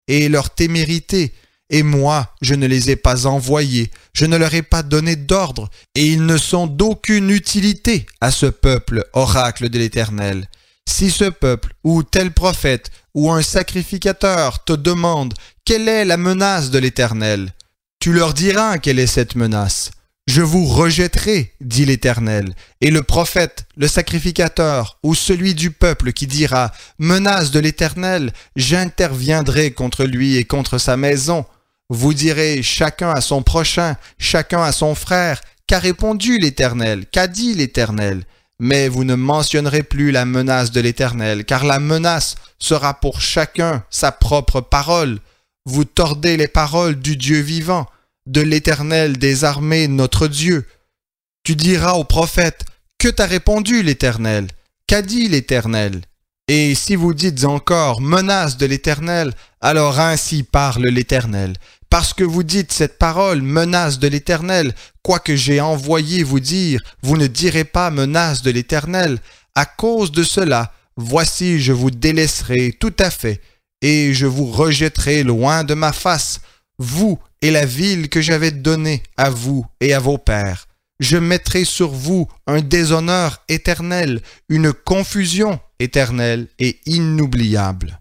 et leur témérité. Et moi, je ne les ai pas envoyés, je ne leur ai pas donné d'ordre, et ils ne sont d'aucune utilité à ce peuple, oracle de l'Éternel. Si ce peuple, ou tel prophète, ou un sacrificateur te demande quelle est la menace de l'Éternel, tu leur diras quelle est cette menace. Je vous rejetterai, dit l'Éternel, et le prophète, le sacrificateur, ou celui du peuple qui dira « Menace de l'Éternel, j'interviendrai contre lui et contre sa maison », vous direz chacun à son prochain, chacun à son frère, qu'a répondu l'Éternel, qu'a dit l'Éternel. Mais vous ne mentionnerez plus la menace de l'Éternel, car la menace sera pour chacun sa propre parole. Vous tordez les paroles du Dieu vivant, de l'Éternel des armées, notre Dieu. Tu diras au prophète, que t'a répondu l'Éternel? Qu'a dit l'Éternel? Et si vous dites encore, menace de l'Éternel, alors ainsi parle l'Éternel. Parce que vous dites cette parole, menace de l'Éternel, quoique j'ai envoyé vous dire, vous ne direz pas menace de l'Éternel. À cause de cela, voici je vous délaisserai tout à fait, et je vous rejetterai loin de ma face, vous et la ville que j'avais donnée à vous et à vos pères. Je mettrai sur vous un déshonneur éternel, une confusion éternelle et inoubliable.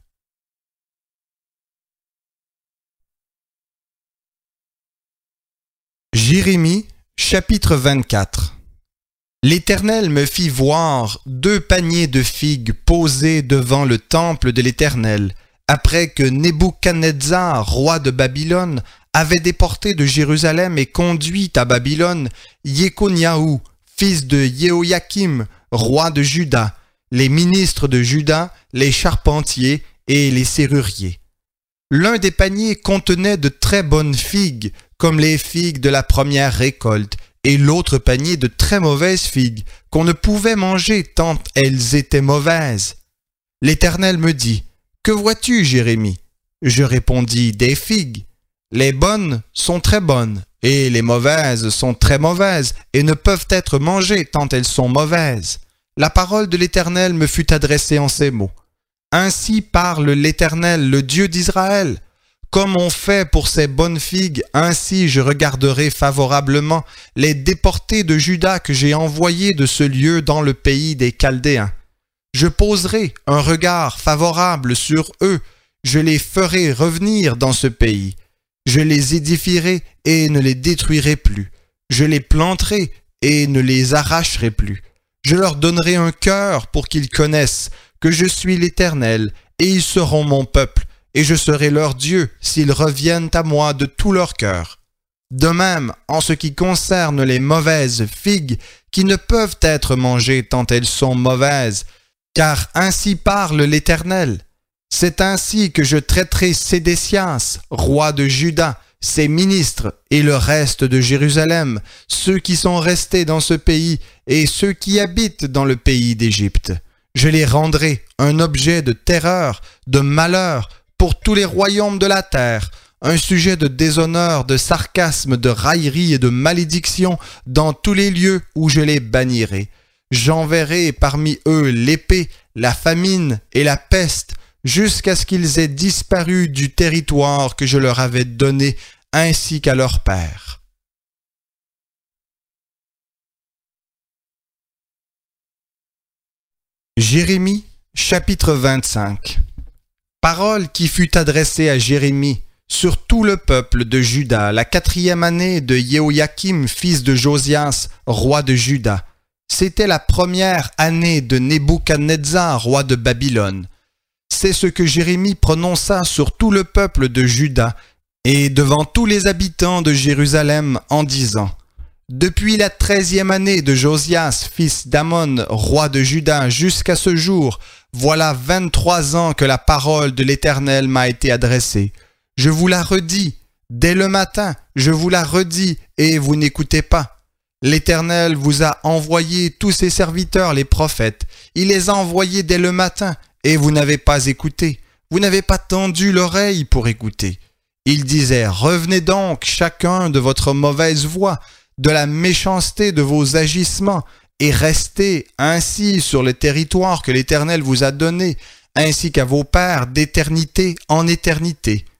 Jérémie, chapitre 24. L'Éternel me fit voir 2 paniers de figues posés devant le temple de l'Éternel, après que Nebuchadnezzar, roi de Babylone, avait déporté de Jérusalem et conduit à Babylone Yéconiahu, fils de Jéhoïakim, roi de Juda, les ministres de Juda, les charpentiers et les serruriers. L'un des paniers contenait de très bonnes figues, comme les figues de la première récolte, et l'autre panier de très mauvaises figues, qu'on ne pouvait manger tant elles étaient mauvaises. L'Éternel me dit, « Que vois-tu, Jérémie ?» Je répondis, « Des figues. Les bonnes sont très bonnes, et les mauvaises sont très mauvaises, et ne peuvent être mangées tant elles sont mauvaises. » La parole de l'Éternel me fut adressée en ces mots. « Ainsi parle l'Éternel, le Dieu d'Israël. Comme on fait pour ces bonnes figues, ainsi je regarderai favorablement les déportés de Juda que j'ai envoyés de ce lieu dans le pays des Chaldéens. Je poserai un regard favorable sur eux, je les ferai revenir dans ce pays. Je les édifierai et ne les détruirai plus. Je les planterai et ne les arracherai plus. Je leur donnerai un cœur pour qu'ils connaissent que je suis l'Éternel, et ils seront mon peuple, et je serai leur Dieu s'ils reviennent à moi de tout leur cœur. De même, en ce qui concerne les mauvaises figues, qui ne peuvent être mangées tant elles sont mauvaises, car ainsi parle l'Éternel. C'est ainsi que je traiterai Sédécias, roi de Juda, ses ministres et le reste de Jérusalem, ceux qui sont restés dans ce pays et ceux qui habitent dans le pays d'Égypte. Je les rendrai un objet de terreur, de malheur pour tous les royaumes de la terre, un sujet de déshonneur, de sarcasme, de raillerie et de malédiction dans tous les lieux où je les bannirai. J'enverrai parmi eux l'épée, la famine et la peste, jusqu'à ce qu'ils aient disparu du territoire que je leur avais donné, ainsi qu'à leur père. Jérémie, chapitre 25. Parole qui fut adressée à Jérémie sur tout le peuple de Juda, la 4e année de Jéhoïakim, fils de Josias, roi de Juda. C'était la première année de Nebuchadnezzar, roi de Babylone. C'est ce que Jérémie prononça sur tout le peuple de Juda et devant tous les habitants de Jérusalem en disant « Depuis la 13e année de Josias, fils d'Amon, roi de Juda, jusqu'à ce jour, voilà 23 ans que la parole de l'Éternel m'a été adressée. Je vous la redis, dès le matin, je vous la redis, et vous n'écoutez pas. L'Éternel vous a envoyé tous ses serviteurs, les prophètes. Il les a envoyés dès le matin, et vous n'avez pas écouté. Vous n'avez pas tendu l'oreille pour écouter. Il disait, revenez donc chacun de votre mauvaise voie, de la méchanceté de vos agissements, et restez ainsi sur le territoire que l'Éternel vous a donné, ainsi qu'à vos pères d'éternité en éternité.